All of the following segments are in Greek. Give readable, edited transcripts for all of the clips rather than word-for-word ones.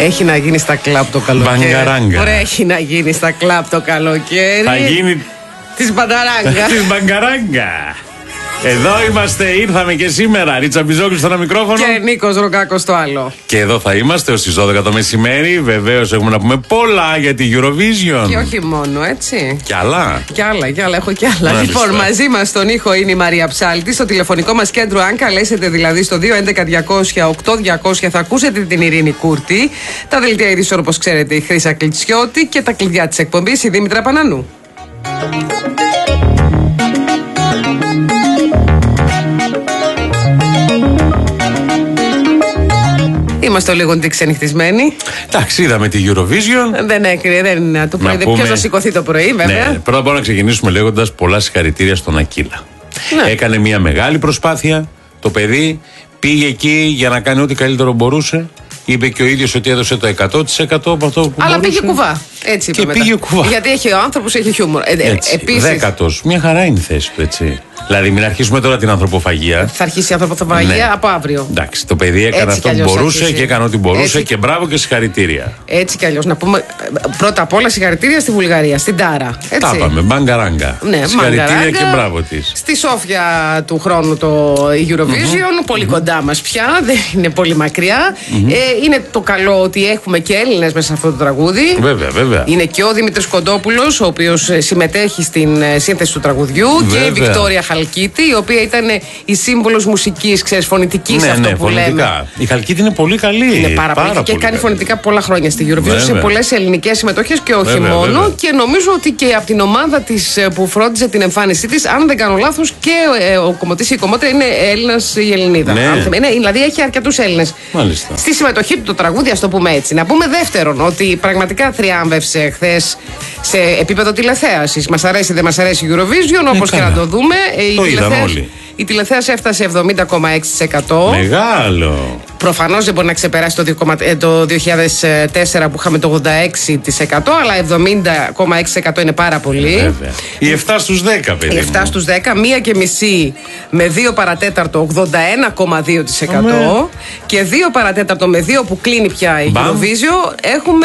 Έχει να γίνει στα κλαμπ το καλοκαίρι. Μπαγκαράγκα. Ωραία, έχει να γίνει στα κλαμπ το καλοκαίρι. Θα γίνει της μπανταράγκα. της μπαγκαράγκα. Εδώ είμαστε, ήρθαμε και σήμερα. Ρίτσα Μπιζόγλου στο ένα μικρόφωνο. Και Νίκος Ροκάκος στο άλλο. Και εδώ θα είμαστε ως τις 12 το μεσημέρι. Βεβαίως έχουμε να πούμε πολλά για τη Eurovision. Και όχι μόνο, έτσι. Κι άλλα. Κι άλλα, έχω κι άλλα. Μάλιστα. Λοιπόν, μαζί μας στον ήχο είναι η Μαρία Ψάλτη. Στο τηλεφωνικό μας κέντρο, αν καλέσετε δηλαδή στο 211-200-8200, θα ακούσετε την Ειρήνη Κούρτη. Τα δελτία ειδήσεων, όπως ξέρετε, η Χρύσα Κλιτσιώτη και τα κλειδιά της εκπομπής, η Δήμητρα Πανανού. Είμαστε λίγο ξενυχτισμένοι. Εντάξει, είδαμε τη Eurovision. Δεν έκρυε, δεν είναι το πρωί. Ποιος θα σηκωθεί το πρωί, βέβαια. Ναι, πρώτα απ' όλα να ξεκινήσουμε λέγοντας πολλά συγχαρητήρια στον Ακύλα. Ναι. Έκανε μια μεγάλη προσπάθεια. Το παιδί πήγε εκεί για να κάνει ό,τι καλύτερο μπορούσε. Είπε και ο ίδιος ότι έδωσε το 100% από αυτό που αλλά μπορούσε. πήγε κουβά. Έτσι είπε και μετά. πήγε κουβά. Γιατί έχει ο άνθρωπος, έχει χιούμορ. Επίσης, 10ος. Μια χαρά είναι η θέση του, έτσι. Δηλαδή, μην αρχίσουμε τώρα την ανθρωποφαγία. θα αρχίσει η ανθρωποφαγία, ναι, από αύριο. Εντάξει, το παιδί έκανε αυτό που μπορούσε και έκανε ό,τι μπορούσε έτσι, και μπράβο και συγχαρητήρια. Έτσι κι αλλιώς. Να πούμε πρώτα απ' όλα συγχαρητήρια στη Βουλγαρία, στην Τάρα. Έτσι. Τα είπαμε, μπαγκαράγκα. Ναι, συγχαρητήρια και μπράβο της. Στη Σόφια του χρόνου το Eurovision, πολύ κοντά μας πια, δεν είναι πολύ μακριά. Είναι το καλό ότι έχουμε και Έλληνες μέσα σε αυτό το τραγούδι. Βέβαια. Είναι και ο Δημήτρης Κοντόπουλος, ο οποίος συμμετέχει στην σύνθεση του τραγουδιού, και η Βικτόρια Χαλκίτη, η οποία ήταν η σύμβολος μουσικής, ξέρεις, φωνητικής, αυτό που φωνητικά λέμε. Η Χαλκίτη είναι πολύ καλή. Είναι πάρα πολύ και κάνει φωνητικά πολλά χρόνια στη Eurovision, σε πολλές ελληνικές συμμετοχές και όχι μόνο. Και νομίζω ότι και από την ομάδα της που φρόντιζε την εμφάνισή της, αν δεν κάνω λάθος, και ο κομμωτής ή η κομμότρια είναι Έλληνας ή Ελληνίδα. Ναι. Δηλαδή έχει αρκετούς Έλληνες στη συμμετοχή του το τραγούδι, ας το πούμε έτσι. Να πούμε δεύτερον ότι πραγματικά θριάμβευσε χθες σε επίπεδο τηλεθέασης. Μας αρέσει, δεν μας αρέσει η Eurovision, όπως και να το δούμε. Το είδαμε όλοι. Η τηλεθέαση έφτασε 70,6%. Μεγάλο. Προφανώς δεν μπορεί να ξεπεράσει το 2004 που είχαμε το 86%, αλλά 70,6% είναι πάρα πολύ. Βέβαια. Οι 7 στους 10, παιδί. Οι 7 στους 10, 1,5 με 2 παρατέταρτο 81,2%. Και 2 παρατέταρτο με 2 που κλείνει πια η Eurovision έχουμε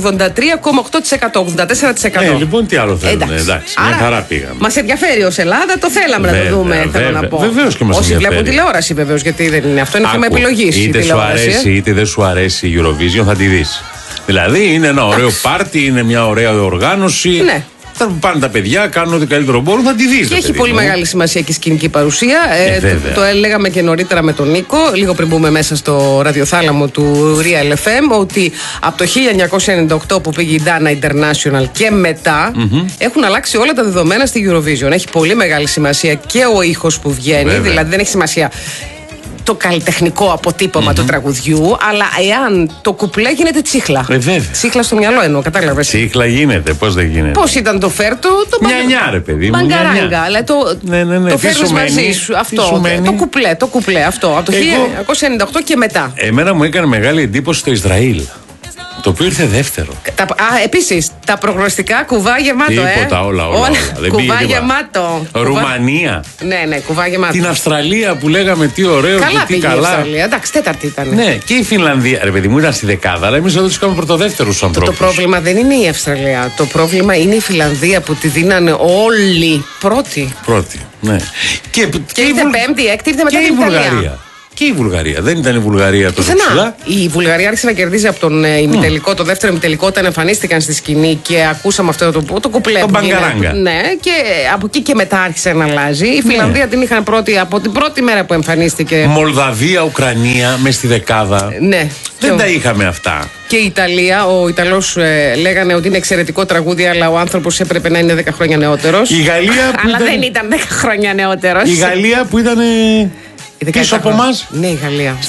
83,8%, 84%. Λοιπόν, τι άλλο θέλουμε. Εντάξει, μια χαρά πήγαμε. Μας ενδιαφέρει ως Ελλάδα, το θέλαμε να το δούμε, θέλω να πω. Βεβαίως και μας όσοι ενδιαφέρει. βλέπουν τηλεόραση, βεβαίως, γιατί δεν είναι αυτό, είναι θέμα επιλογής. Είτε σου αρέσει είτε δεν σου αρέσει η Eurovision, θα τη δεις. Δηλαδή είναι ένα ωραίο πάρτι, είναι μια ωραία οργάνωση. Ναι. Θα πάνε τα παιδιά, κάνουν ό,τι καλύτερο μπορούν, θα τη δεις. Και έχει πολύ μεγάλη σημασία και η σκηνική παρουσία. Το έλεγαμε και νωρίτερα με τον Νίκο, λίγο πριν μπούμε μέσα στο ραδιοθάλαμο του Real FM, ότι από το 1998 που πήγε η Dana International και μετά έχουν αλλάξει όλα τα δεδομένα στη Eurovision. Έχει πολύ μεγάλη σημασία και ο ήχος που βγαίνει, δηλαδή δεν έχει σημασία το καλλιτεχνικό αποτύπωμα του τραγουδιού, αλλά εάν το κουπλέ γίνεται τσίχλα. Τσίχλα στο μυαλό εννοώ, κατάλαβες. Τσίχλα γίνεται, πώς δεν γίνεται. Πώς ήταν το φέρτο, το Νιανιά, ρε παιδί. Μπαγκαράγκα, αλλά το φέρνεις μαζί σου. Αυτό. Το κουπλέ, αυτό. Από το 1998 και μετά. Εμένα μου έκανε μεγάλη εντύπωση το Ισραήλ. Το οποίο ήρθε δεύτερο. Επίσης, τα προγνωστικά κουβά γεμάτο, Τίποτα, όλα. Κουβά γεμάτο. Ρουμανία. Ναι, κουβά γεμάτο. Την Αυστραλία που λέγαμε τι ωραίο καλά και τι καλά. Η Αυστραλία, εντάξει, τέταρτη ήταν. Ναι, και η Φινλανδία. Ρε παιδί μου, ήταν στη δεκάδα, αλλά εμείς εδώ τους είχαμε πρωτοδεύτερους ανθρώπους. Το πρόβλημα δεν είναι η Αυστραλία. Το πρόβλημα είναι η Φιλανδία που τη δίνανε όλοι πρώτη. Ναι. Και ήρθε πέμπτη, έκτη, ήρθε μετά την Ιταλία. Και η Βουλγαρία. Δεν ήταν η Βουλγαρία τόσο ψηλά. Η Βουλγαρία άρχισε να κερδίζει από τον ημιτελικό, το δεύτερο ημιτελικό, όταν εμφανίστηκαν στη σκηνή και ακούσαμε αυτό το κουπλέ. Το μπαγκαράγκα. Ναι, και από εκεί και μετά άρχισε να αλλάζει. Η Φιλανδία την είχαν πρώτη από την πρώτη μέρα που εμφανίστηκε. Μολδαβία, Ουκρανία, μες στη δεκάδα. Ναι. Δεν τα είχαμε αυτά. Και η Ιταλία, ο Ιταλός λέγανε ότι είναι εξαιρετικό τραγούδι, αλλά ο άνθρωπος έπρεπε να είναι 10 χρόνια νεότερος. Η Γαλλία. Αλλά δεν ήταν 10 χρόνια νεότερος. Η Γαλλία που ήταν πίσω από εμάς. Ναι, η Γαλλία.